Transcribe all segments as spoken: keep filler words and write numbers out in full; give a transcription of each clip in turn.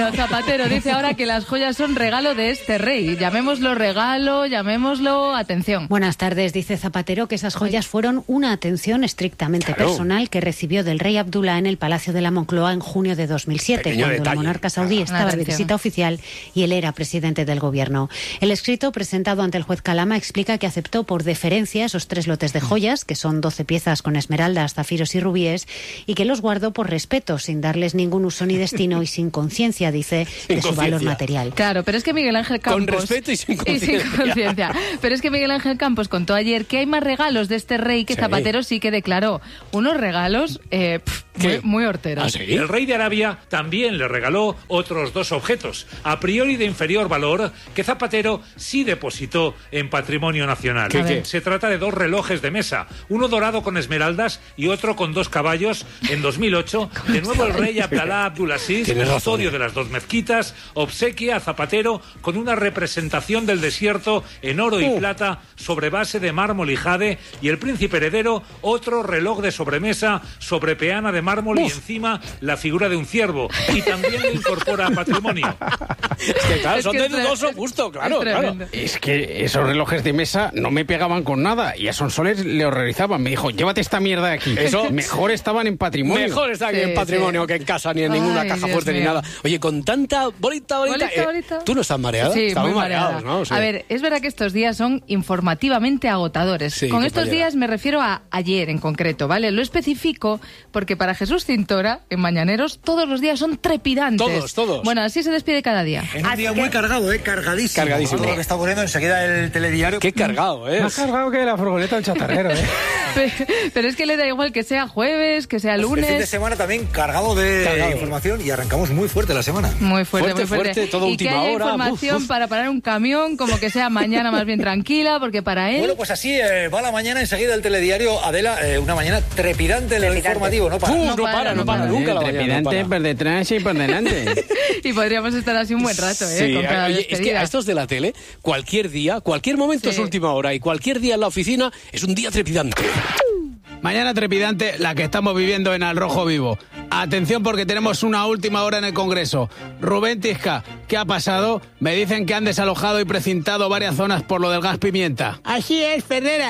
Bueno, Zapatero dice ahora que las joyas son regalo de este rey. Llamémoslo regalo, llamémoslo atención. Buenas tardes, dice Zapatero que esas joyas fueron una atención estrictamente claro. personal que recibió del rey Abdullah en el Palacio de la Moncloa en junio de dos mil siete, Pequeño cuando detalle. el monarca saudí ah, estaba de visita oficial y él era presidente del gobierno. El escrito presentado ante el juez Calama explica que aceptó por deferencia esos tres lotes de joyas, que son doce piezas con esmeraldas, zafiros y rubíes, y que los guardó por respeto, sin darles ningún uso ni destino y sin conciencia, dice, de su valor material. Claro, pero es que Miguel Ángel Campos... Con respeto y sin conciencia. Pero es que Miguel Ángel Campos contó ayer que hay más regalos de este rey que sí. Zapatero sí que declaró. Unos regalos eh, pff, muy, muy horteros. ¿Ah, sí? El rey de Arabia también le regaló otros dos objetos, a priori de inferior valor, que Zapatero sí depositó en patrimonio nacional. ¿Qué, qué? Se trata de dos relojes de mesa, uno dorado con esmeraldas y otro con dos caballos. En dos mil ocho, de nuevo el rey Abdalá Abdulaziz, custodio de las dos mezquitas, obsequia a Zapatero con una representación del desierto en oro y uh. plata sobre base de mármol y jade, y el príncipe heredero otro reloj de sobremesa sobre peana de mármol Uf. y encima la figura de un ciervo, y también le incorpora a patrimonio. Es que claro, es son que de dudoso gusto, claro, es claro. Es que esos relojes de mesa no me pegaban con nada y a Sonsoles le horrorizaban. Me dijo, llévate esta mierda de aquí. Eso mejor estaban en patrimonio. Mejor estaban sí, en patrimonio sí. que en casa, ni en Ay, ninguna caja Dios fuerte mío. ni nada. Oye, con tanta bolita, bolita... ¿Bolita, eh, bolita? ¿Tú no estás mareada? Sí, Estamos muy mareados, mareada. ¿no? Sí. A ver, es verdad que estos días son informativamente agotadores. Sí, con estos compañera. días me refiero a ayer en concreto, ¿vale? Lo especifico porque para Jesús Cintora, en Mañaneros, todos los días son trepidantes. Todos, todos. Bueno, así se despide cada día. Es un día muy cargado, ¿eh? Cargadísimo. Cargadísimo. Todo lo que está ocurriendo enseguida el telediario. Qué cargado, ¿eh? Más cargado que la furgoneta del chatarrero, ¿eh? pero, pero es que le da igual que sea jueves, que sea lunes. El fin de semana también cargado de cargado. información y arrancamos muy fuerte la semana. Muy fuerte, fuerte muy fuerte. fuerte todo y última que haya hora. información uf, uf. para parar un camión, como que sea mañana más bien tranquila, porque para él... Bueno, pues así eh, va la mañana enseguida el telediario. Adela, eh, una mañana trepidante en el informativo, ¿no? Para. Uh, No no para, para, no no para, para. nunca la mañana. Trepidante no por detrás y por delante. Y podríamos estar así un buen rato, ¿eh? Sí, con cada oye, es despedida. que a estos de la tele, cualquier día, cualquier momento Sí. es última hora y cualquier día en la oficina es un día trepidante. Mañana trepidante la que estamos viviendo en Al Rojo Vivo. Atención porque tenemos una última hora en el Congreso. Rubén Tisca, ¿qué ha pasado? Me dicen que han desalojado y precintado varias zonas por lo del gas pimienta. Así es, Ferrera.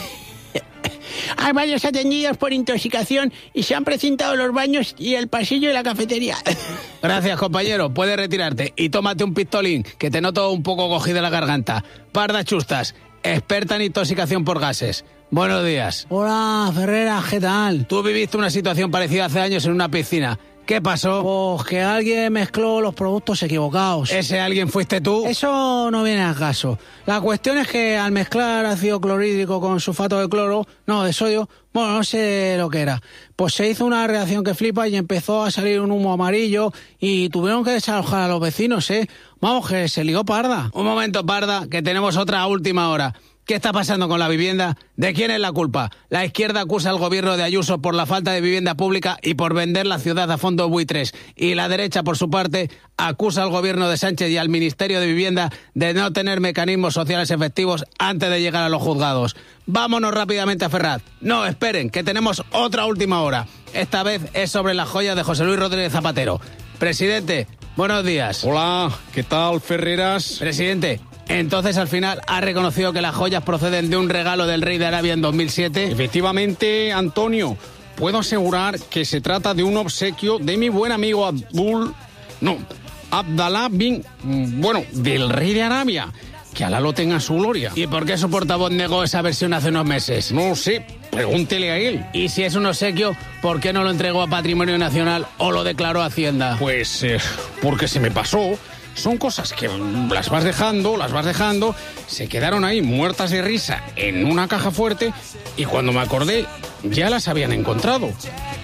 Hay varios atendidos por intoxicación y se han precintado los baños y el pasillo y la cafetería. Gracias, compañero. Puedes retirarte y tómate un pistolín, que te noto un poco cogida la garganta. Parda Chustas, experta en intoxicación por gases. Buenos días. Hola, Ferrera, ¿qué tal? Tú viviste una situación parecida hace años en una piscina. ¿Qué pasó? Pues que alguien mezcló los productos equivocados. ¿Ese alguien fuiste tú? Eso no viene al caso. La cuestión es que al mezclar ácido clorhídrico con sulfato de cloro, no, de sodio, bueno, no sé lo que era, pues se hizo una reacción que flipa y empezó a salir un humo amarillo y tuvieron que desalojar a los vecinos, ¿eh? Vamos, que se lió parda. Un momento, parda, que tenemos otra última hora. ¿Qué está pasando con la vivienda? ¿De quién es la culpa? La izquierda acusa al gobierno de Ayuso por la falta de vivienda pública y por vender la ciudad a fondos buitres. Y la derecha, por su parte, acusa al gobierno de Sánchez y al Ministerio de Vivienda de no tener mecanismos sociales efectivos antes de llegar a los juzgados. Vámonos rápidamente a Ferraz. No, esperen, que tenemos otra última hora. Esta vez es sobre las joyas de José Luis Rodríguez Zapatero. Presidente, buenos días. Hola, ¿qué tal, Ferreras? Presidente, entonces al final ha reconocido que las joyas proceden de un regalo del rey de Arabia en dos mil siete. Efectivamente, Antonio, puedo asegurar que se trata de un obsequio de mi buen amigo Abdul... No, Abdallah bin... Bueno, del rey de Arabia. Que Alá lo tenga en su gloria. ¿Y por qué su portavoz negó esa versión hace unos meses? No sé, pregúntele a él. Y si es un obsequio, ¿por qué no lo entregó a Patrimonio Nacional o lo declaró a Hacienda? Pues eh, porque se me pasó. Son cosas que las vas dejando, las vas dejando, se quedaron ahí muertas de risa en una caja fuerte y cuando me acordé ya las habían encontrado.